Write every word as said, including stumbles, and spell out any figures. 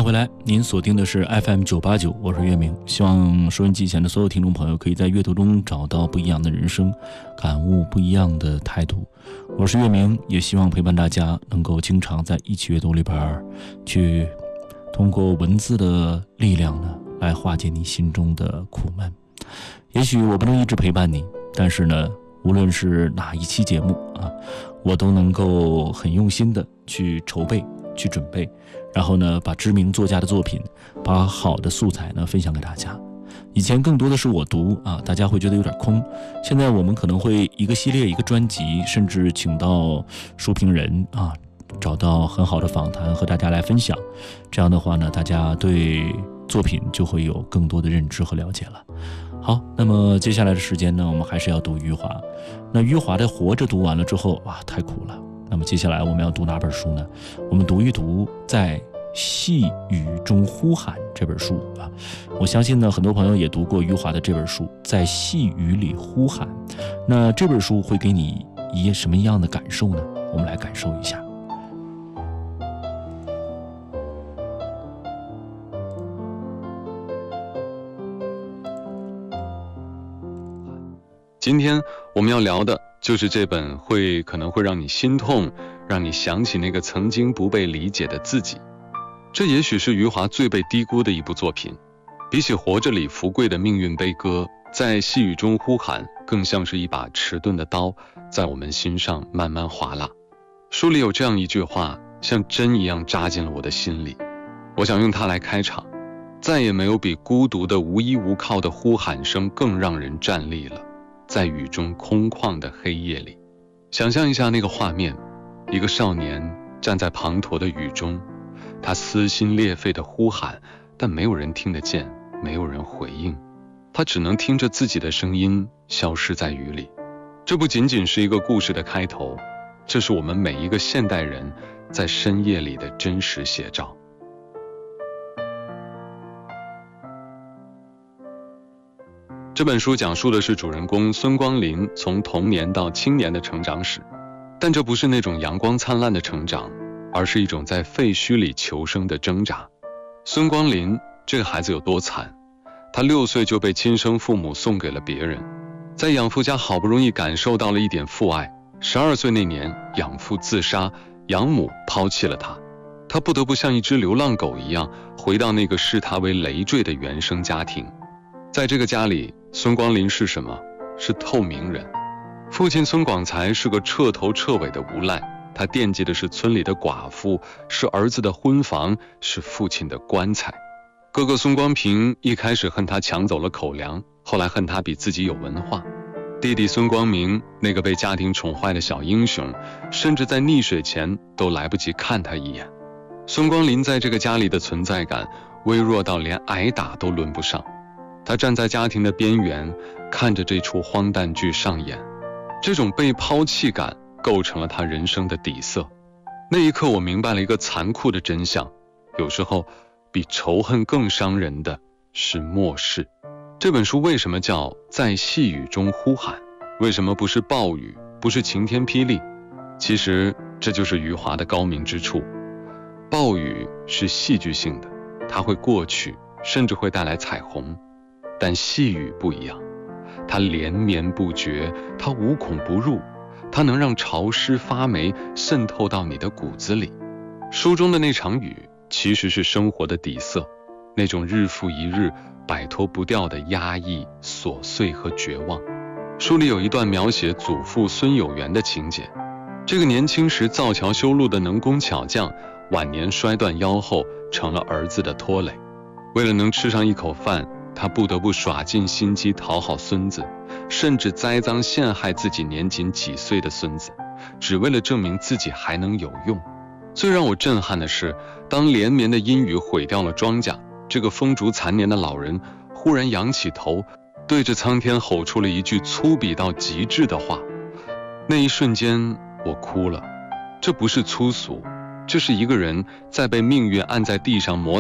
回来，您锁定的是 F M 九八九，我是岳明。希望收音机前的所有听众朋友可以在阅读中找到不一样的人生，感悟不一样的态度。我是岳明，也希望陪伴大家能够经常在一起阅读里边去通过文字的力量呢，来化解你心中的苦闷。也许我不能一直陪伴你，但是呢，无论是哪一期节目啊，我都能够很用心的去筹备、去准备，然后呢，把知名作家的作品，把好的素材呢分享给大家。以前更多的是我读啊，大家会觉得有点空。现在我们可能会一个系列、一个专辑，甚至请到书评人啊，找到很好的访谈和大家来分享。这样的话呢，大家对作品就会有更多的认知和了解了。好，那么接下来的时间呢，我们还是要读余华。那余华的《活着》读完了之后，哇，太苦了。那么接下来我们要读哪本书呢？我们读一读在细雨中呼喊这本书啊。我相信呢，很多朋友也读过余华的这本书，在细雨里呼喊。那这本书会给你一什么样的感受呢？我们来感受一下。 今天我们要聊的就是这本会可能会让你心痛，让你想起那个曾经不被理解的自己。这也许是余华最被低估的一部作品，比起《活着》里福贵的命运悲歌，在细雨中呼喊更像是一把迟钝的刀，在我们心上慢慢划拉。书里有这样一句话，像针一样扎进了我的心里，我想用它来开场。再也没有比孤独的无依无靠的呼喊声更让人站立了。在雨中空旷的黑夜里，想象一下那个画面，一个少年站在滂沱的雨中，他撕心裂肺的呼喊，但没有人听得见，没有人回应，他只能听着自己的声音消失在雨里。这不仅仅是一个故事的开头，这是我们每一个现代人在深夜里的真实写照。这本书讲述的是主人公孙光林从童年到青年的成长史，但这不是那种阳光灿烂的成长，而是一种在废墟里求生的挣扎。孙光林这个孩子有多惨？他六岁就被亲生父母送给了别人，在养父家好不容易感受到了一点父爱，十二岁那年养父自杀，养母抛弃了他，他不得不像一只流浪狗一样回到那个视他为累赘的原生家庭。在这个家里，孙光林是什么？是透明人。父亲孙广才是个彻头彻尾的无赖，他惦记的是村里的寡妇，是儿子的婚房，是父亲的棺材。哥哥孙光平一开始恨他抢走了口粮，后来恨他比自己有文化。弟弟孙光明那个被家庭宠坏的小英雄，甚至在溺水前都来不及看他一眼。孙光林在这个家里的存在感微弱到连挨打都轮不上。他站在家庭的边缘，看着这出荒诞剧上演，这种被抛弃感构成了他人生的底色。那一刻我明白了一个残酷的真相，有时候比仇恨更伤人的是漠视。这本书为什么叫在细雨中呼喊？为什么不是暴雨，不是晴天霹雳？其实这就是余华的高明之处。暴雨是戏剧性的，它会过去，甚至会带来彩虹。但细雨不一样，它连绵不绝，它无孔不入，它能让潮湿发霉渗透到你的骨子里。书中的那场雨其实是生活的底色，那种日复一日摆脱不掉的压抑、琐碎和绝望。书里有一段描写祖父孙有元的情节，这个年轻时造桥修路的能工巧匠，晚年摔断腰后成了儿子的拖累。为了能吃上一口饭，他不得不耍尽心机讨好孙子，甚至栽赃陷害自己年仅几岁的孙子，只为了证明自己还能有用。最让我震撼的是，当连绵的阴雨毁掉了庄稼，这个风烛残年的老人忽然仰起头，对着苍天吼出了一句粗鄙到极致的话。那一瞬间我哭了，这不是粗俗，这是一个人在被命运按在地上磨